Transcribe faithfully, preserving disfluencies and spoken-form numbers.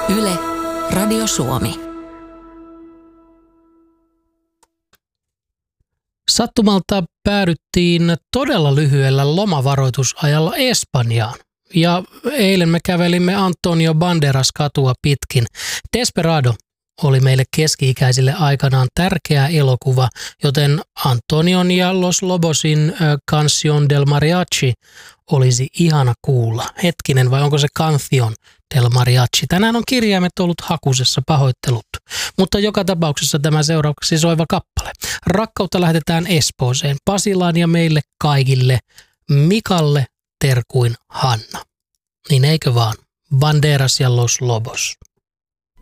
Yle, Radio Suomi. Sattumalta päädyttiin todella lyhyellä lomavaroitusajalla Espanjaan. Ja eilen me kävelimme Antonio Banderas katua pitkin. Desperado oli meille keski-ikäisille aikanaan tärkeä elokuva, joten Antonion ja Los Lobosin Canción del Mariachi olisi ihana kuulla. Hetkinen, vai onko se Canción del Mariachi? Tänään on kirjaimet ollut hakusessa, pahoittelut. Mutta joka tapauksessa tämä seuraavaksi soiva kappale. Rakkautta lähetetään Espooseen, Pasilaan ja meille kaikille, Mikalle terkuin Hanna. Niin eikö vaan? Banderas ja Los Lobos.